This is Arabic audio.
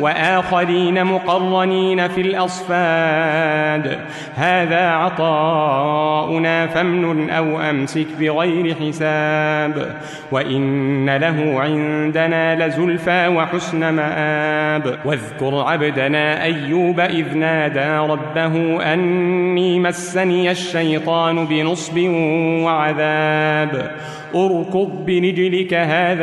وآخرين مقرنين في الأصفاد هذا عطاؤنا فامنن أو أمسك بغير حساب وإن له عندنا لزلفى وحسن مآب واذكر عبدنا أيوب إذ نادى ربه أني مسني الشيطان بنصب وعذاب اركض برجلك هذا